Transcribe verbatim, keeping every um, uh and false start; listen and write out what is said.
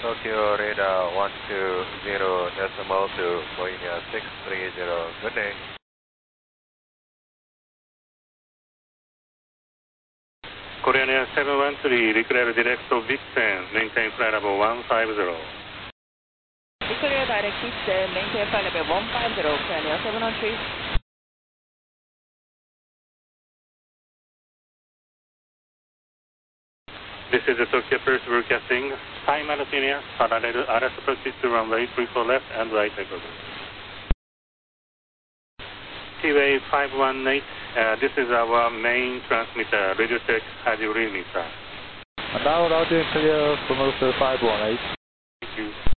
Tokyo radar one two zero decimal to Boeing six three zero. Good day. Korean Air seven one three, declare direct to Vixen, maintain flight level one five zero. Victoria direct Vixen, maintain flight level one five zero, Korean Air seven one three. This is the Tokyo First Broadcasting. Time Alatonia, parallel R S proceed to runway three four left and right takeover. T W A five one eight, uh, this is our main transmitter, Radio Tech, how do you read me, sir? Now loud and clear, promoter five one eight. Thank you.